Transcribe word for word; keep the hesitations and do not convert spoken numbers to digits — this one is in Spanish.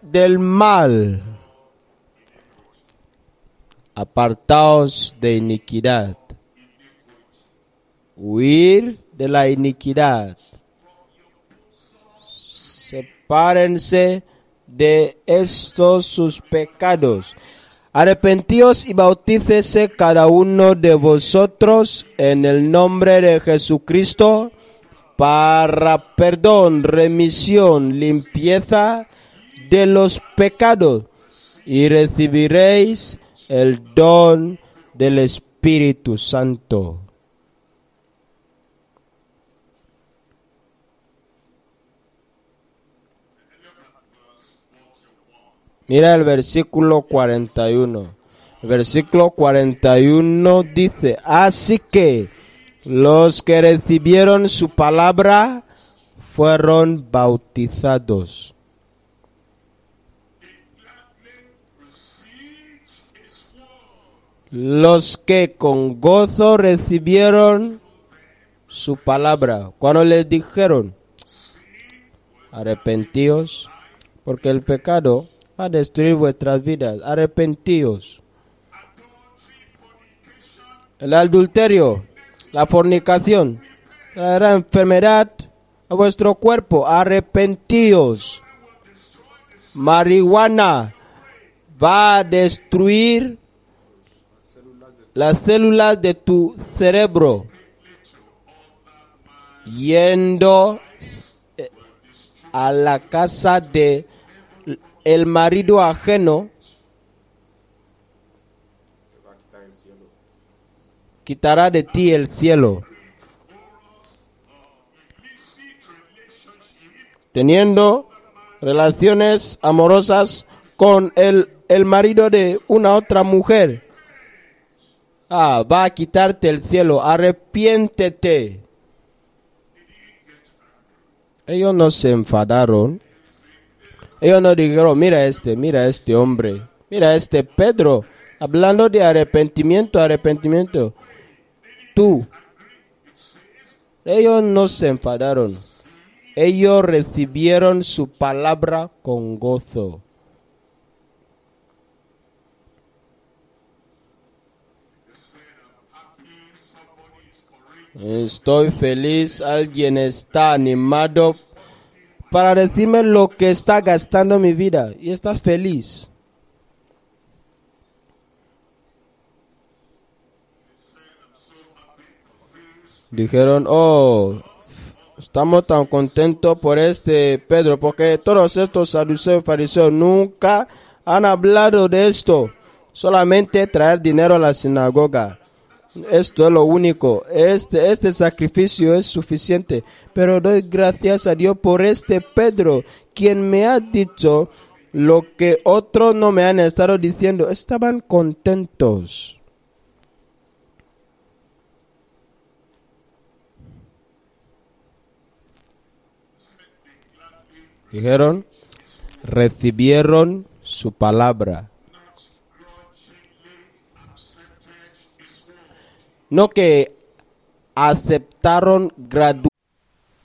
del mal. Apartaos de iniquidad. Huir de la iniquidad. Sepárense de estos sus pecados. Arrepentíos y bautícese cada uno de vosotros en el nombre de Jesucristo para perdón, remisión, limpieza de los pecados, y recibiréis el don del Espíritu Santo. Mira el versículo cuarenta y uno. El versículo cuarenta y uno dice: así que los que recibieron su palabra fueron bautizados. Los que con gozo recibieron su palabra. Cuando les dijeron: arrepentíos, porque el pecado va a destruir vuestras vidas. Arrepentíos. El adulterio, la fornicación, traerá enfermedad a vuestro cuerpo. Arrepentíos. Marihuana va a destruir las células de tu cerebro. Yendo a la casa de el marido ajeno, quitará de ti el cielo. Teniendo relaciones amorosas con el, el marido de una otra mujer, ah, va a quitarte el cielo. Arrepiéntete. Ellos no se enfadaron. Ellos no dijeron: mira este, mira este hombre, mira este Pedro, hablando de arrepentimiento, arrepentimiento. Tú. Ellos no se enfadaron. Ellos recibieron su palabra con gozo. Estoy feliz. Alguien está animado para decirme lo que está gastando mi vida. Y estás feliz. Dijeron: oh, estamos tan contentos por este Pedro, porque todos estos saduceos y fariseos nunca han hablado de esto. Solamente traer dinero a la sinagoga. Esto es lo único. Este, este sacrificio es suficiente. Pero doy gracias a Dios por este Pedro, quien me ha dicho lo que otros no me han estado diciendo. Estaban contentos. Dijeron, recibieron su palabra. No que aceptaron